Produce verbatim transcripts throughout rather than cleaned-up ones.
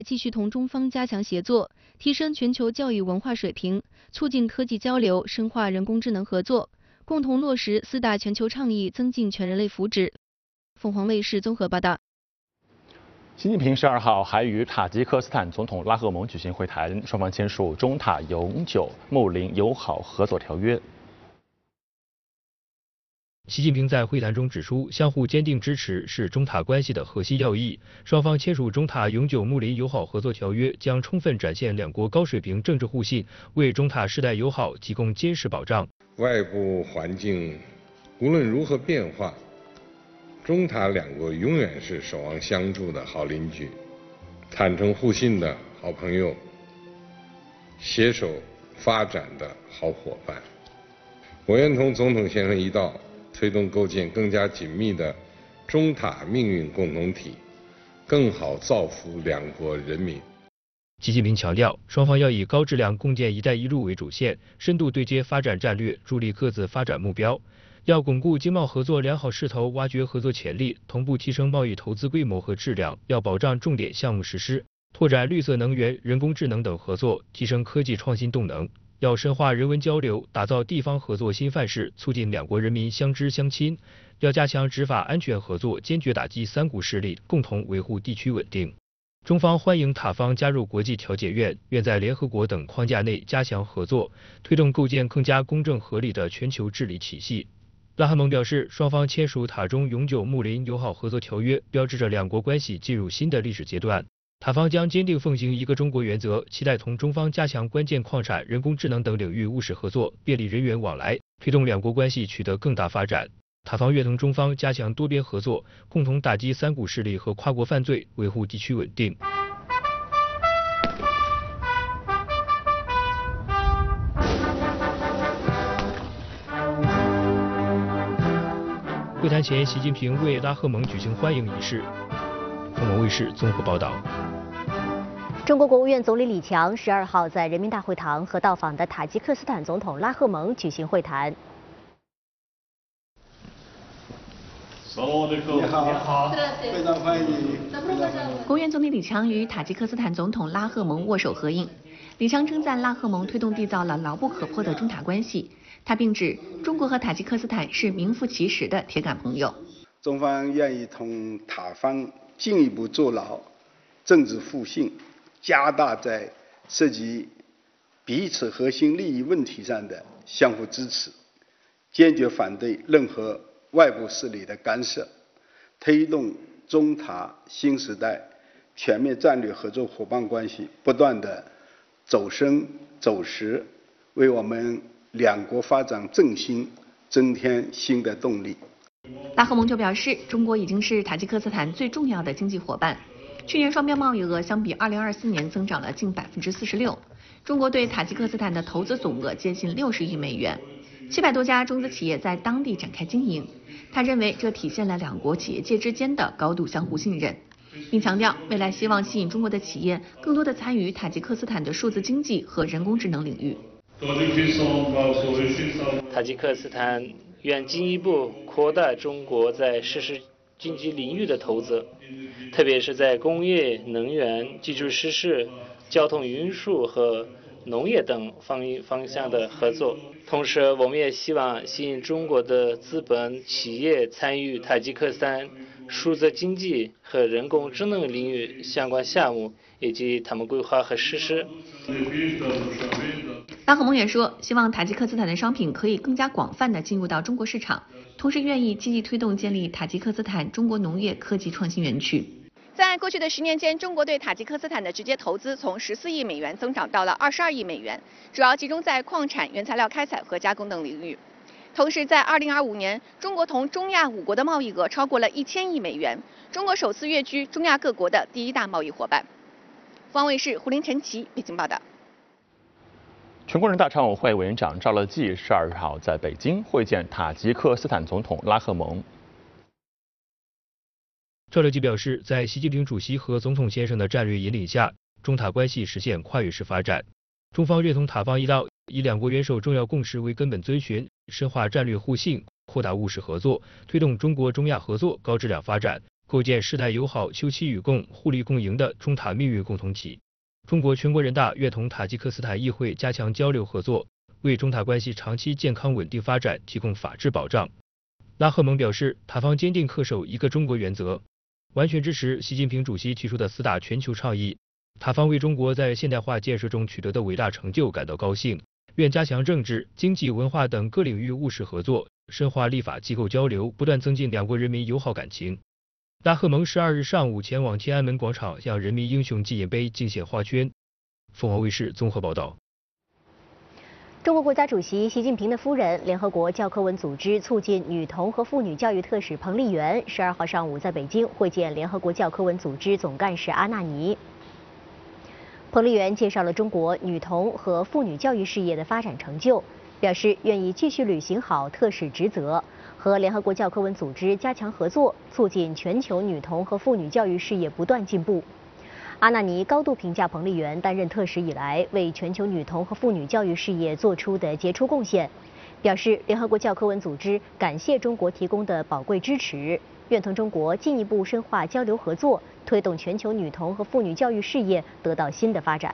继续同中方加强协作，提升全球教育文化水平，促进科技交流，深化人工智能合作，共同落实四大全球倡议，增进全人类福祉。凤凰卫视综合报道。 习近平十二号还与塔吉克斯坦总统拉赫蒙举行会谈，双方签署中塔永久睦邻友好合作条约。 习近平在会谈中指出，相互坚定支持是中塔关系的核心要义。双方签署中塔永久睦邻友好合作条约，将充分展现两国高水平政治互信，为中塔世代友好提供坚实保障。 外部环境无论如何变化，中塔两国永远是守望相助的好邻居，坦诚互信的好朋友，携手发展的好伙伴。我愿同总统先生一道，推动构建更加紧密的中塔命运共同体，更好造福两国人民。 习近平强调，双方要以高质量共建“一带一路”为主线，深度对接发展战略，助力各自发展目标。要巩固经贸合作良好势头，挖掘合作潜力，同步提升贸易投资规模和质量。要保障重点项目实施，拓展绿色能源、人工智能等合作，提升科技创新动能。要深化人文交流，打造地方合作新范式，促进两国人民相知相亲。要加强执法安全合作，坚决打击三股势力，共同维护地区稳定。中方欢迎塔方加入国际调解院，愿在联合国等框架内加强合作，推动构建更加公正合理的全球治理体系。拉赫蒙表示，双方签署塔中永久睦邻友好合作条约，标志着两国关系进入新的历史阶段。塔方将坚定奉行一个中国原则，期待同中方加强关键矿产、人工智能等领域务实合作，便利人员往来，推动两国关系取得更大发展。塔方愿同中方加强多边合作，共同打击三股势力和跨国犯罪，维护地区稳定。会谈前，习近平为拉赫蒙举行欢迎仪式。凤凰卫视综合报道。 中国国务院总理李强十二号在人民大会堂和到访的塔吉克斯坦总统拉赫蒙举行会谈。 你好，你好，非常欢迎。 国务院总理李强与塔吉克斯坦总统拉赫蒙握手合影。李强称赞拉赫蒙推动缔造了牢不可破的中塔关系。他并指，中国和塔吉克斯坦是名副其实的铁杆朋友。 中方愿意同塔方进一步筑牢政治互信，加大在涉及彼此核心利益问题上的相互支持，坚决反对任何外部势力的干涉，推动中塔新时代全面战略合作伙伴关系不断的走深走实，为我们两国发展振兴增添新的动力。 拉赫蒙就表示，中国已经是塔吉克斯坦最重要的经济伙伴。去年双边贸易额相比二零二四年增长了近百分之四十六。中国对塔吉克斯坦的投资总额接近六十亿美元，七百多家中资企业在当地展开经营。他认为这体现了两国企业界之间的高度相互信任，并强调未来希望吸引中国的企业更多的参与塔吉克斯坦的数字经济和人工智能领域。 塔吉克斯坦愿进一步扩大中国在实时经济领域的投资，特别是在工业、能源、基础设施、交通运输和农业等方方向的合作。同时，我们也希望吸引中国的资本企业参与塔吉克斯坦数字经济和人工智能领域相关项目，以及他们规划和实施。 拉赫蒙也说，希望塔吉克斯坦的商品可以更加广泛地进入到中国市场，同时愿意积极推动建立塔吉克斯坦中国农业科技创新园区。 在过去的十年间，中国对塔吉克斯坦的直接投资从十四亿美元增长到了二十二亿美元，主要集中在矿产、原材料开采和加工等领域。同时，在二零二五年，中国同中亚五国的贸易额超过了一千亿美元，中国首次跃居中亚各国的第一大贸易伙伴。凤凰卫视胡林、陈琦北京报道。 全国人大常委会委员长赵乐际十二号在北京会见塔吉克斯坦总统拉赫蒙。 赵乐际表示，在习近平主席和总统先生的战略引领下，中塔关系实现跨越式发展。中方愿同塔方一道，以两国元首重要共识为根本遵循，深化战略互信，扩大务实合作，推动中国中亚合作高质量发展， 构建世代友好、休戚与共、互利共赢的中塔命运共同体。中国全国人大愿同塔吉克斯坦议会加强交流合作，为中塔关系长期健康稳定发展提供法治保障。拉赫蒙表示，塔方坚定恪守一个中国原则，完全支持习近平主席提出的四大全球倡议。塔方为中国在现代化建设中取得的伟大成就感到高兴，愿加强政治、经济、文化等各领域务实合作，深化立法机构交流，不断增进两国人民友好感情。拉赫蒙十二日上午前往天安门广场向人民英雄纪念碑敬献花圈。凤凰卫视综合报道。 中国国家主席习近平的夫人、联合国教科文组织促进女童和妇女教育特使彭丽媛十二号上午在北京会见联合国教科文组织总干事阿纳尼。彭丽媛介绍了中国女童和妇女教育事业的发展成就，表示愿意继续履行好特使职责，和联合国教科文组织加强合作，促进全球女童和妇女教育事业不断进步。阿纳尼高度评价彭丽媛担任特使以来为全球女童和妇女教育事业做出的杰出贡献，表示联合国教科文组织感谢中国提供的宝贵支持，愿同中国进一步深化交流合作，推动全球女童和妇女教育事业得到新的发展。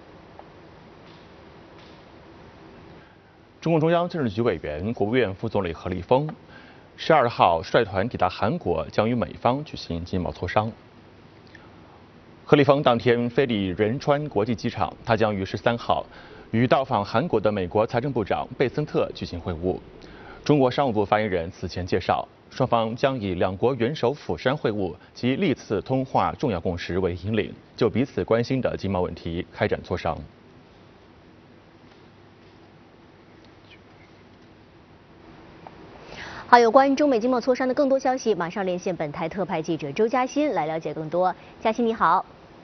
中共中央政治局委员、国务院副总理何立峰十二号率团抵达韩国，将与美方举行经贸磋商。何立峰当天飞抵仁川国际机场，他将于十三号与到访韩国的美国财政部长贝森特举行会晤。中国商务部发言人此前介绍，双方将以两国元首釜山会晤及历次通话重要共识为引领，就彼此关心的经贸问题开展磋商。 好，有关中美经贸磋商的更多消息，马上连线本台特派记者周嘉欣来了解更多。嘉欣你好。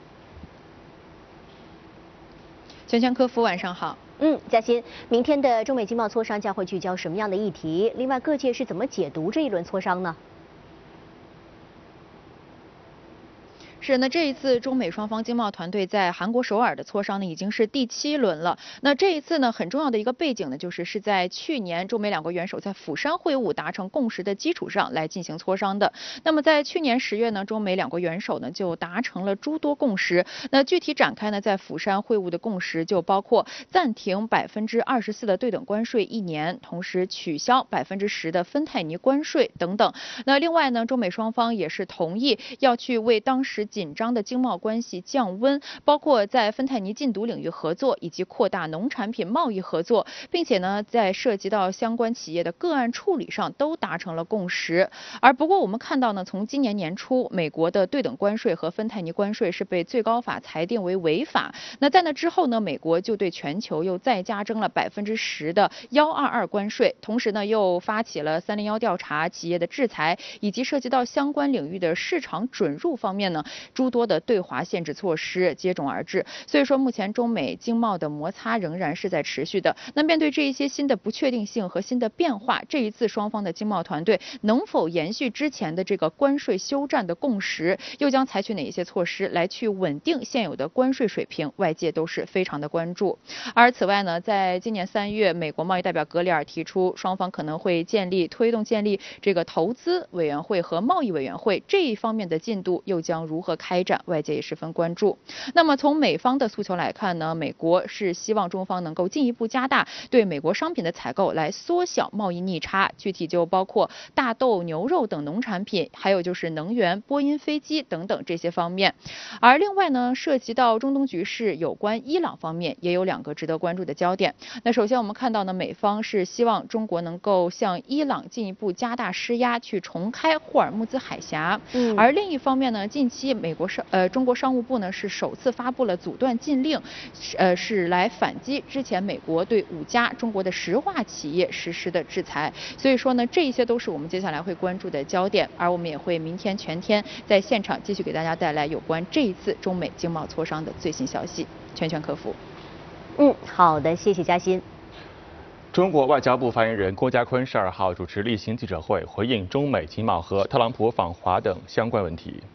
全权科夫晚上好。 嗯，嘉欣，明天的中美经贸磋商将会聚焦什么样的议题？另外，各界是怎么解读这一轮磋商呢？ 是，那这一次中美双方经贸团队在韩国首尔的磋商呢，已经是第七轮了。那这一次呢，很重要的一个背景呢，就是是在去年中美两国元首在釜山会晤达成共识的基础上来进行磋商的。那么在去年十月呢，中美两国元首呢就达成了诸多共识。那具体展开呢，在釜山会晤的共识就包括暂停百分之二十四的对等关税一年，同时取消百分之十的芬太尼关税等等。那另外呢，中美双方也是同意要去为当时紧张的经贸关系降温，包括在芬太尼禁毒领域合作，以及扩大农产品贸易合作，并且呢，在涉及到相关企业的个案处理上都达成了共识。而不过我们看到呢，从今年年初，美国的对等关税和芬太尼关税是被最高法裁定为违法。那在那之后呢，美国就对全球又再加征了百分之十的幺二二关税，同时呢，又发起了三零幺调查、企业的制裁，以及涉及到相关领域的市场准入方面呢，诸多的对华限制措施接踵而至。所以说，目前中美经贸的摩擦仍然是在持续的。那面对这一些新的不确定性和新的变化，这一次双方的经贸团队能否延续之前的这个关税休战的共识，又将采取哪一些措施来去稳定现有的关税水平，外界都是非常的关注。而此外呢，在今年三月，美国贸易代表格里尔提出，双方可能会建立推动建立这个投资委员会和贸易委员会，这一方面的进度又将如何开展，外界也十分关注。那么从美方的诉求来看呢，美国是希望中方能够进一步加大对美国商品的采购，来缩小贸易逆差，具体就包括大豆、牛肉等农产品，还有就是能源、波音飞机等等这些方面。而另外呢，涉及到中东局势有关伊朗方面，也有两个值得关注的焦点。那首先我们看到呢，美方是希望中国能够向伊朗进一步加大施压，去重开霍尔木兹海峡。嗯，而另一方面呢，近期美国商呃中国商务部呢是首次发布了阻断禁令，呃是来反击之前美国对五家中国的石化企业实施的制裁。所以说呢，这一些都是我们接下来会关注的焦点，而我们也会明天全天在现场继续给大家带来有关这一次中美经贸磋商的最新消息。全权客服。 嗯，好的，谢谢嘉欣。 中国外交部发言人郭家坤十二号主持例行记者会，回应中美经贸和特朗普访华等相关问题。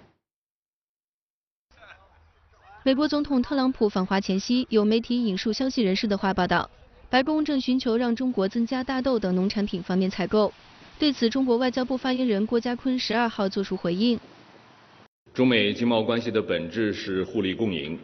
美国总统特朗普访华前夕，有媒体引述消息人士的话报道，白宫正寻求让中国增加大豆等农产品方面采购。对此，中国外交部发言人郭家坤十二号作出回应， 中美经贸关系的本质是互利共赢。